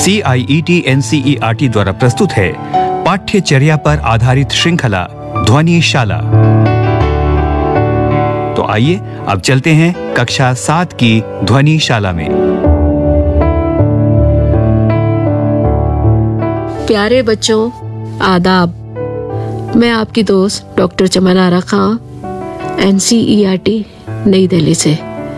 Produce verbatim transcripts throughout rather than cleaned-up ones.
सी आई E T N C E R T द्वारा प्रस्तुत है पाठ्यचर्या पर आधारित श्रृंखला ध्वनिशाला। तो आइए अब चलते हैं कक्षा सात की ध्वनिशाला में। प्यारे बच्चों, आदाब। मैं आपकी दोस्त डॉक्टर चमन आरा खां, N C E R T नई दिल्ली से।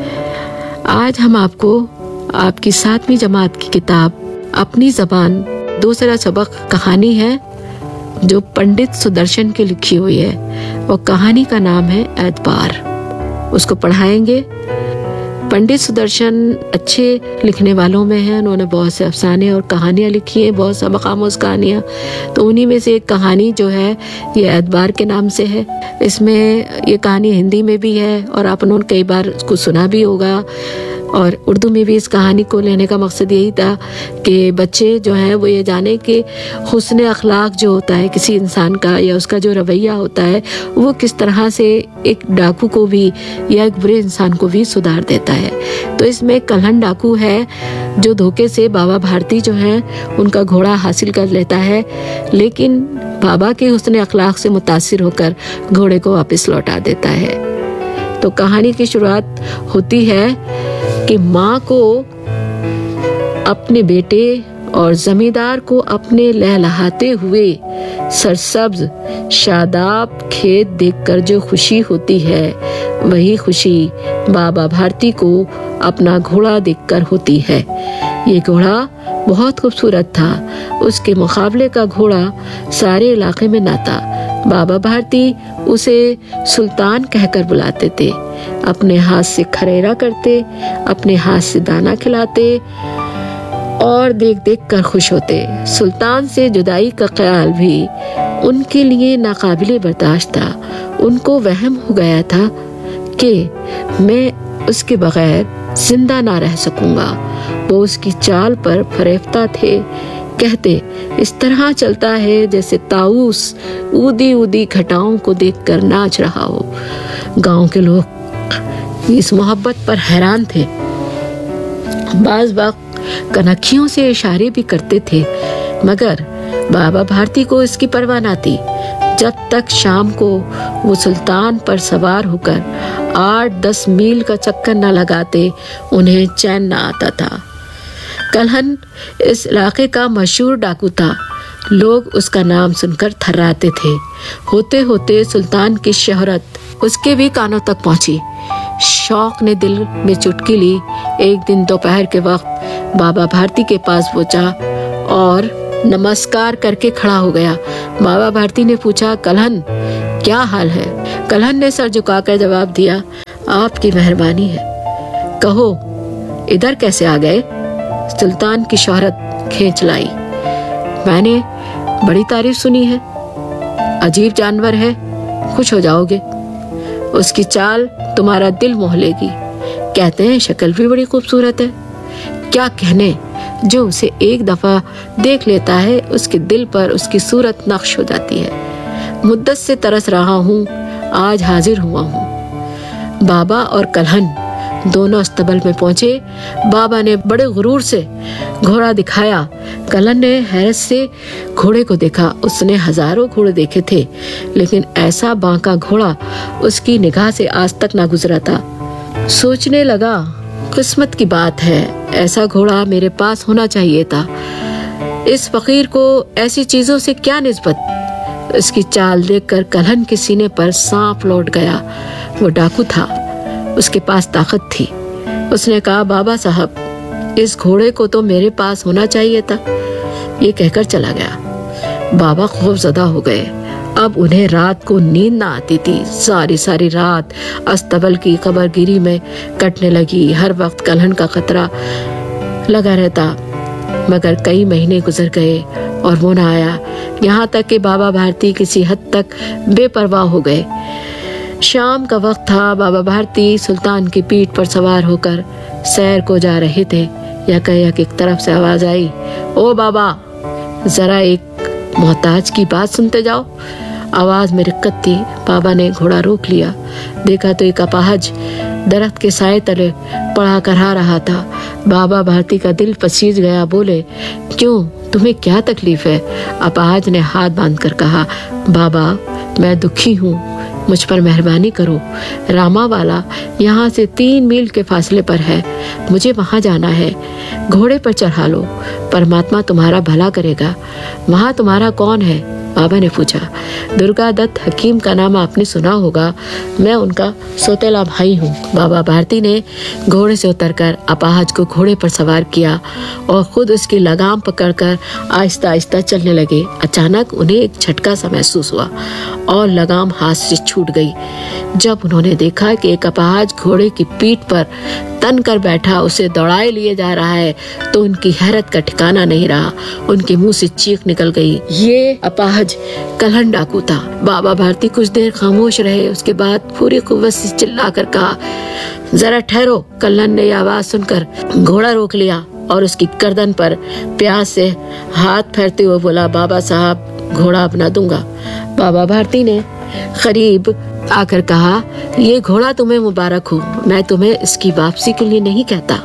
आज हम आपको आपकी सातवीं जमात की किताब अपनी जबान दूसरा सबक कहानी है जो पंडित सुदर्शन की लिखी हुई है, और कहानी का नाम है एतबार। उसको पढ़ाएंगे। पंडित सुदर्शन अच्छे लिखने वालों में हैं। उन्होंने बहुत से अफसाने और कहानियाँ लिखी हैं, बहुत सबक आमोज़ कहानियाँ। तो उन्हीं में से एक कहानी जो है ये एतबार के नाम से है। इसमें ये कहानी हिंदी में भी है और आप उन्होंने कई बार उसको सुना भी होगा, और उर्दू में भी इस कहानी को लेने का मकसद यही था कि बच्चे जो हैं वो ये जाने कि हुस्न अखलाक जो होता है किसी इंसान का, या उसका जो रवैया होता है, वो किस तरह से एक डाकू को भी या एक बुरे इंसान को भी सुधार देता है। तो इसमें कल्हन डाकू है जो धोखे से बाबा भारती जो हैं उनका घोड़ा हासिल कर लेता है, लेकिन बाबा के हुस्न अखलाक से मुतासिर होकर घोड़े को वापस लौटा देता है। तो कहानी की शुरुआत होती है कि माँ को अपने बेटे और जमींदार को अपने लहलहाते हुए सरसब्ज शादाब खेत देखकर जो खुशी होती है, वही खुशी बाबा भारती को अपना घोड़ा देखकर होती है। ये घोड़ा बहुत खूबसूरत था। उसके मुकाबले का घोड़ा सारे इलाके में ना था। बाबा भारती उसे सुल्तान कहकर बुलाते थे। अपने हाथ से खरेरा करते, अपने हाथ से दाना खिलाते और देख देख कर खुश होते। सुल्तान से जुदाई का ख्याल भी उनके लिए नाकाबिले बर्दाश्त था। उनको वहम हो गया था कि मैं उसके बगैर जिंदा ना रह सकूंगा। वो उसकी चाल पर फरेफ्ता थे। कहते, इस तरह चलता है जैसे ताऊस ऊदी ऊदी घटाओं को देखकर नाच रहा हो। गांव के लोग इस मोहब्बत पर हैरान थे। बाज वक्त कनखियों से इशारे भी करते थे, मगर बाबा भारती को इसकी परवाह न थी। जब तक शाम को वो सुल्तान पर सवार होकर आठ दस मील का चक्कर न लगाते, उन्हें चैन न आता था। कल्हन इस इलाके का मशहूर डाकू था। लोग उसका नाम सुनकर थर्राते थे। होते होते सुल्तान की शोहरत उसके भी कानों तक पहुंची। शौक ने दिल में चुटकी ली। एक दिन दोपहर के वक्त बाबा भारती के पास पहुंचा और नमस्कार करके खड़ा हो गया। बाबा भारती ने पूछा, कल्हन क्या हाल है? कल्हन ने सर झुकाकर जवाब दिया, आपकी मेहरबानी है। कहो इधर कैसे आ गए? सुल्तान की शोहरत खींच लाई। मैंने बड़ी तारीफ सुनी है। अजीब जानवर है, खुश हो जाओगे। उसकी चाल तुम्हारा दिल मोह लेगी। कहते हैं शक्ल भी बड़ी खूबसूरत है। क्या कहने, जो उसे एक दफा देख लेता है उसके दिल पर उसकी सूरत नक्श हो जाती है। मुद्दत से तरस रहा हूँ, आज हाजिर हुआ हूँ। बाबा और कल्हन दोनों अस्तबल में पहुंचे। बाबा ने बड़े गुरूर से घोड़ा दिखाया। कल्हन ने हैरत से घोड़े को देखा। उसने हजारों घोड़े देखे थे, लेकिन ऐसा बांका घोड़ा उसकी निगाह से आज तक ना गुजरा था। सोचने लगा, किस्मत की बात है, ऐसा घोड़ा मेरे पास होना चाहिए था। इस फकीर को ऐसी चीजों से क्या निस्बत? उसकी चाल देखकर कल्हन के सीने पर सांप लौट गया। वो डाकू था, उसके पास ताकत थी। उसने कहा, बाबा साहब, इस घोड़े को तो मेरे पास होना चाहिए था। ये कहकर चला गया। बाबा खौफजदा हो गए। अब उन्हें रात को नींद ना आती थी। सारी सारी रात अस्तबल की कबरगिरी में कटने लगी। हर वक्त कल्हन का खतरा लगा रहता, मगर कई महीने गुजर गए और वो ना आया। यहाँ तक कि बाबा भारती किसी हद तक बेपरवाह हो गए। शाम का वक्त था। बाबा भारती सुल्तान की पीठ पर सवार होकर सैर को जा रहे थे। यकायक एक तरफ से आवाज आई, ओ बाबा, जरा एक मोहताज की बात सुनते जाओ। आवाज में रिक्कत थी। बाबा ने घोड़ा रोक लिया। देखा तो एक अपाहज दरख्त के साए तले पड़ा करहा रहा था। बाबा भारती का दिल पसीज गया। बोले, क्यों, तुम्हें क्या तकलीफ है? अपाहज ने हाथ बांधकर कहा, बाबा मैं दुखी हूँ, मुझ पर मेहरबानी करो। रामावाला यहाँ से तीन मील के फासले पर है, मुझे वहाँ जाना है। घोड़े पर चढ़ा लो, परमात्मा तुम्हारा भला करेगा। वहाँ तुम्हारा कौन है? बाबा ने पूछा। दुर्गा दत्त हकीम का नाम आपने सुना होगा, मैं उनका सौतेला भाई हूँ। बाबा भारती ने घोड़े से उतरकर अपाहज को घोड़े पर सवार किया और खुद उसकी लगाम पकड़कर आहिस्ता आहिस्ता चलने लगे। अचानक उन्हें एक झटका सा महसूस हुआ और लगाम हाथ से छूट गई। जब उन्होंने देखा कि एक अपाहज घोड़े की पीठ पर तन कर बैठा उसे दौड़ाए लिए जा रहा है, तो उनकी हैरत का ठिकाना नहीं रहा। उनके मुंह से चीख निकल गई, ये अपाहज कल्हण डाकू था। बाबा भारती कुछ देर खामोश रहे, उसके बाद पूरी कुव्वत से चिल्लाकर कहा, जरा ठहरो। कल्हण ने आवाज सुनकर घोड़ा रोक लिया और उसकी गर्दन पर प्यास से हाथ फेरते हुए बोला, बाबा साहब घोड़ा अपना दूंगा। बाबा भारती ने करीब आकर कहा, ये घोड़ा तुम्हें मुबारक हो, मैं तुम्हें इसकी वापसी के लिए नहीं कहता,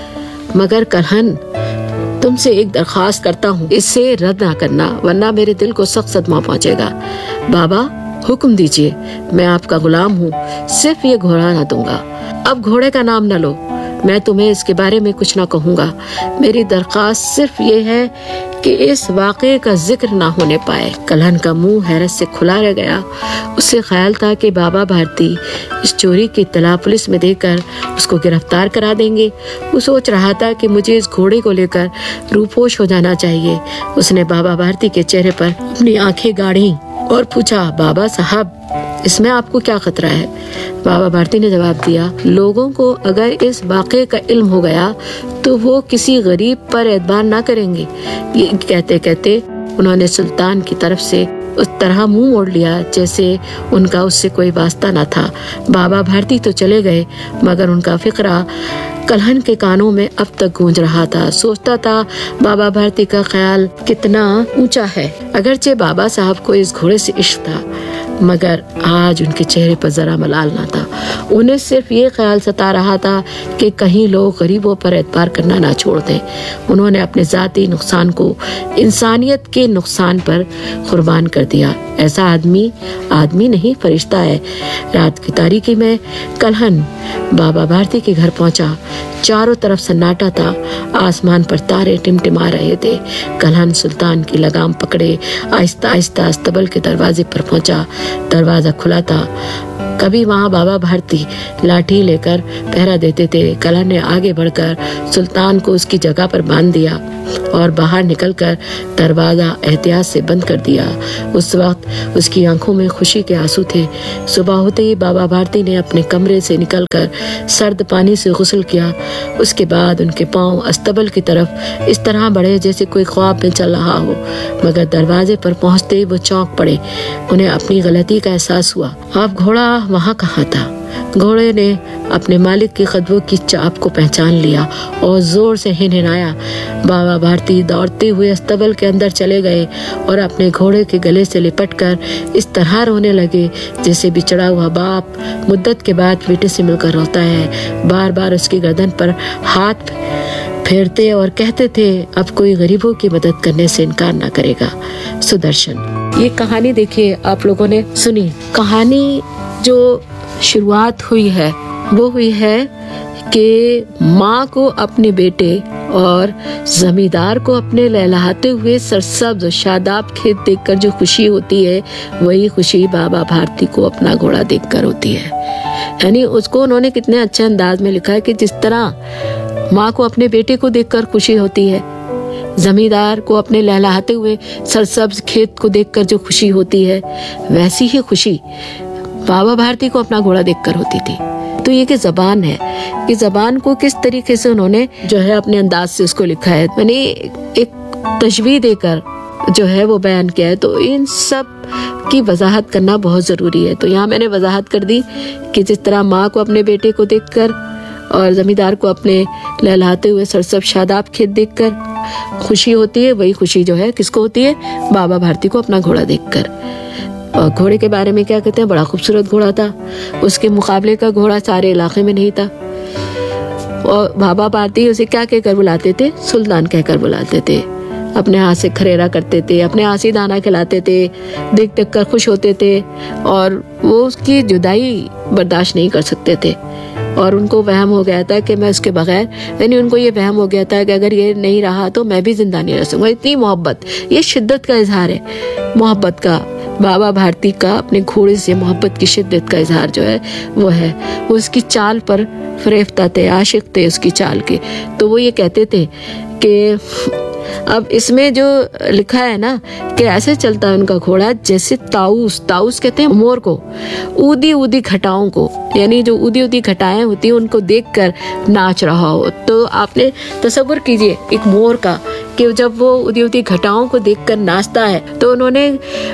मगर कल्हण तुमसे एक दरख्वास्त करता हूँ, इससे रद्द ना करना, वरना मेरे दिल को सख्त सदमा पहुँचेगा। बाबा हुक्म दीजिए, मैं आपका गुलाम हूँ, सिर्फ ये घोड़ा ना दूंगा। अब घोड़े का नाम न लो, मैं तुम्हें इसके बारे में कुछ ना कहूँगा। मेरी दरख्वास्त सिर्फ ये है कि इस वाक़े का जिक्र ना होने पाए। कल्हण का मुंह हैरत से खुला रह गया। उसे ख्याल था कि बाबा भारती इस चोरी की इत्तला पुलिस में देकर उसको गिरफ्तार करा देंगे। वो सोच रहा था कि मुझे इस घोड़े को लेकर रूपोश हो जाना चाहिए। उसने बाबा भारती के चेहरे पर अपनी आंखें गाड़ी और पूछा, बाबा साहब इसमें आपको क्या खतरा है? बाबा भारती ने जवाब दिया, लोगों को अगर इस वाक़े का इल्म हो गया तो वो किसी गरीब पर एतबार ना करेंगे। ये कहते कहते उन्होंने सुल्तान की तरफ से उस तरह मुंह मोड़ लिया जैसे उनका उससे कोई वास्ता न था। बाबा भारती तो चले गए, मगर उनका फिक्रा कल्हण के कानों में अब तक गूंज रहा था। सोचता था बाबा भारती का ख्याल कितना ऊंचा है। अगरचे बाबा साहब को इस घोड़े से इश्क था, मगर आज उनके चेहरे पर जरा मलाल ना था। उन्हें सिर्फ ये ख्याल सता रहा था कि कहीं लोग गरीबों पर एतबार करना ना छोड़ दें। उन्होंने अपने जाती नुकसान को इंसानियत के नुकसान पर कुर्बान कर दिया। ऐसा आदमी आदमी नहीं, फरिश्ता है। रात की तारीकी में कल्हण बाबा भारती के घर पहुंचा। चारों तरफ सन्नाटा था, आसमान पर तारे टिमटिमा रहे थे। कल्हण सुल्तान की लगाम पकड़े आहिस्ता आहिस्ता अस्तबल के दरवाजे पर पहुंचा। दरवाजा खुला था। कभी वहाँ बाबा भारती लाठी लेकर पहरा देते थे। कल्हण ने आगे बढ़कर सुल्तान को उसकी जगह पर बांध दिया और बाहर निकलकर दरवाजा एहतियात से बंद कर दिया। उस वक्त उसकी आंखों में खुशी के आंसू थे। सुबह होते ही बाबा भारती ने अपने कमरे से निकलकर सर्द पानी से गुस्ल किया। उसके बाद उनके पांव अस्तबल की तरफ इस तरह बढ़े जैसे कोई ख्वाब में चल रहा हो, मगर दरवाजे पर पहुंचते ही वो चौंक पड़े। उन्हें अपनी गलती का एहसास हुआ। अब घोड़ा वहाँ कहाँ था? घोड़े ने अपने मालिक की कदमों की चाप को पहचान लिया और जोर से हिनहिनाया। बाबा भारती दौड़ते हुए अस्तबल के अंदर चले गए और अपने घोड़े के गले से लिपटकर इस तरह रोने लगे जैसे बिछड़ा हुआ बाप मुद्दत के बाद बेटे से मिलकर रोता है। बार बार उसकी गर्दन पर हाथ फेरते और कहते थे, अब कोई गरीबों की मदद करने से इनकार ना करेगा। सुदर्शन। ये कहानी देखिए, आप लोगों ने सुनी। कहानी जो शुरुआत हुई है वो हुई है कि माँ को अपने बेटे और जमींदार को अपने लहलहाते हुए सरसब्ज शादाब खेत देखकर जो खुशी होती है, वही खुशी बाबा भारती को अपना घोड़ा देखकर होती है। यानी उसको उन्होंने कितने अच्छे अंदाज में लिखा है कि जिस तरह माँ को अपने बेटे को देखकर खुशी होती है, जमींदार को अपने लहलहाते हुए सरसब्ज खेत को देखकर जो खुशी होती है, वैसी ही खुशी बाबा भारती को अपना घोड़ा देखकर होती थी। तो ये कि जबान है कि जबान को किस तरीके से उन्होंने जो है अपने अंदाज से उसको लिखा है, मैंने एक तशबीह देकर जो है वो बयान किया है। तो इन सब की वजाहत करना बहुत जरूरी है। तो यहाँ मैंने वजाहत कर दी कि जिस तरह माँ को अपने बेटे को देखकर और जमींदार को अपने लहलहाते हुए सरसब शादाब खेत देखकर खुशी होती है, वही खुशी जो है किसको होती है? बाबा भारती को अपना घोड़ा देखकर। और घोड़े के बारे में क्या कहते हैं, बड़ा खूबसूरत घोड़ा था, उसके मुकाबले का घोड़ा सारे इलाके में नहीं था। और बाबा भारती उसे क्या कहकर बुलाते थे, सुल्तान कहकर बुलाते थे। अपने हाथ से खरेरा करते थे, अपने हाथ से दाना खिलाते थे, देख देख कर खुश होते थे और वो उसकी जुदाई बर्दाश्त नहीं कर सकते थे। और उनको वहम हो गया था कि मैं उसके बगैर, यानी उनको ये वहम हो गया था कि अगर ये नहीं रहा तो मैं भी जिंदा नहीं रह सकूंगा। इतनी मोहब्बत, ये शिद्दत का इजहार है मोहब्बत का। बाबा भारती का अपने घोड़े से मोहब्बत की शिद्दत का इजहार जो है वो है। वो उसकी चाल पर फरेफ्ता थे, आशिक थे उसकी चाल के। तो वो ये कहते थे कि अब इसमें जो लिखा है ना कि ऐसे चलता है उनका घोड़ा जैसे ताऊस, ताऊस कहते हैं मोर को, ऊदी ऊदी घटाओं को, यानी जो ऊदी ऊदी घटाएं होती हैं उनको देखकर नाच रहा हो। तो आपने तसव्वुर कीजिए एक मोर का कि जब वो ऊदी ऊदी घटाओं को देखकर नाचता है, तो उन्होंने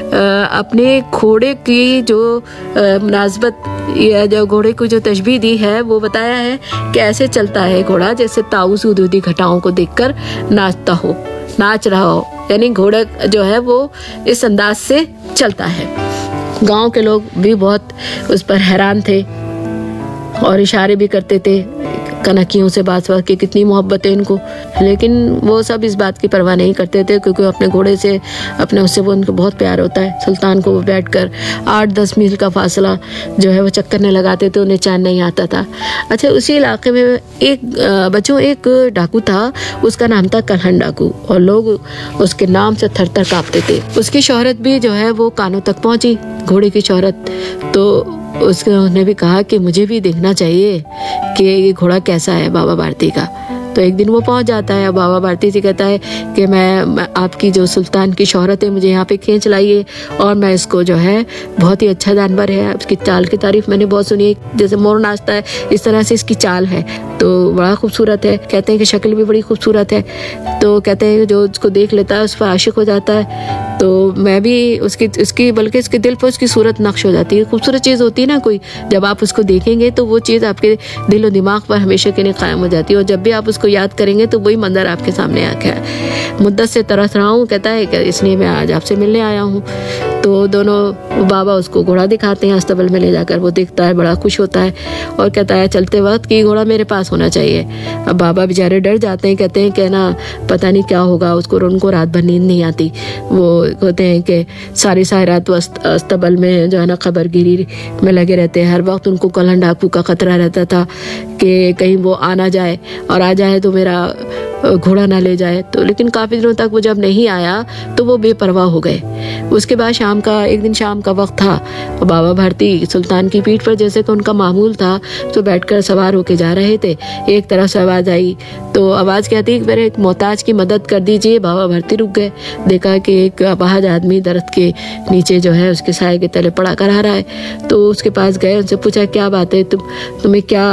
अपने घोड़े की जो मुनासबत या जो घोड़े को जो तशबीह दी है वो बताया है कि ऐसे चलता है घोड़ा जैसे ताऊस ऊदी ऊदी घटाओं को देखकर नाचता हो, नाच रहा हो। यानी घोड़ा जो है वो इस अंदाज से चलता है। गांव के लोग भी बहुत उस पर हैरान थे और इशारे भी करते थे कनकियों से, बात बात की कितनी मोहब्बत है इनको। लेकिन वो सब इस बात की परवाह नहीं करते थे क्योंकि अपने घोड़े से, अपने उससे वो उनको बहुत प्यार होता है। सुल्तान को वो बैठकर आठ दस मील का फासला जो है वो चक्कर में लगाते थे, उन्हें चैन नहीं आता था। अच्छा, उसी इलाके में एक बच्चों एक डाकू था, उसका नाम था कल्हण डाकू, और लोग उसके नाम से थर थर कांपते थे। उसकी शोहरत भी जो है वो कानों तक पहुंची, घोड़े की शोहरत। तो उसने भी कहा कि मुझे भी देखना चाहिए कि ये घोड़ा कैसा है बाबा भारती का। तो एक दिन वो पहुंच जाता है, बाबा भारती से कहता है कि मैं, मैं आपकी जो सुल्तान की शोहरत है मुझे यहाँ पे खींच लाइए, और मैं इसको जो है, बहुत ही अच्छा जानवर है, उसकी चाल की तारीफ मैंने बहुत सुनी है, जैसे मोर नाचता है इस तरह से इसकी चाल है, तो बड़ा खूबसूरत है। कहते हैं कि शक्ल भी बड़ी खूबसूरत है। तो कहते हैं जो उसको देख लेता है उस पर आशिक हो जाता है। तो मैं भी उसकी उसकी बल्कि उसके दिल पर उसकी सूरत नक्श हो जाती है। खूबसूरत चीज़ होती है ना कोई, जब आप उसको देखेंगे तो वो चीज़ आपके दिल और दिमाग पर हमेशा के लिए कायम हो जाती है, और जब भी आप उसको याद करेंगे तो वही मंजर आपके सामने आ गया है। मुद्दत से तरस रहा हूँ, कहता है कि इसलिए मैं आज आपसे मिलने आया हूँ। तो दोनों बाबा उसको घोड़ा दिखाते हैं अस्तबल में ले जाकर, वो देखता है, बड़ा खुश होता है और कहता है चलते वक्त कि घोड़ा मेरे पास होना चाहिए। अब बाबा बेचारे डर जाते हैं, कहते हैं कि ना पता नहीं क्या होगा उसको, उनको रात भर नींद नहीं आती। वो कहते हैं कि सारी सारी रात वो अस्तबल में जो है ना खबरगिरी में लगे रहते हैं। हर वक्त उनको कल्हण डाकू का खतरा रहता था कि कहीं वो आ ना जाए, और आ जाए तो मेरा घोड़ा ना ले जाए। तो लेकिन काफ़ी दिनों तक वो जब नहीं आया तो वो बेपरवाह हो गए। उसके बाद शाम का एक दिन शाम का वक्त था, बाबा भारती सुल्तान की पीठ पर जैसे कि उनका मामूल था तो बैठकर सवार होके जा रहे थे। एक तरफ से आवाज़ आई, तो आवाज़ कहती कि मेरे एक मोहताज की मदद कर दीजिए। बाबा भारती रुक गए, देखा कि एक अपाहज आदमी दरख्त के नीचे जो है उसके साए के तले पड़ा कर आ रहा है। तो उसके पास गए, उनसे पूछा क्या बात है, तुम तुम्हें क्या